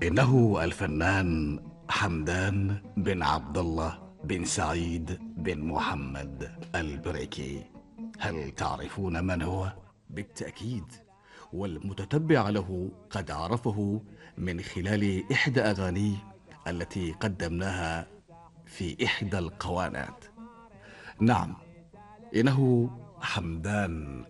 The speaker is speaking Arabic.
إنه الفنان حمدان بن عبد الله بن سعيد بن محمد البريكي. هل تعرفون من هو؟ بالتأكيد، والمتتبع له قد عرفه من خلال إحدى أغانيه التي قدمناها في إحدى القوانات. نعم، إنه حمدان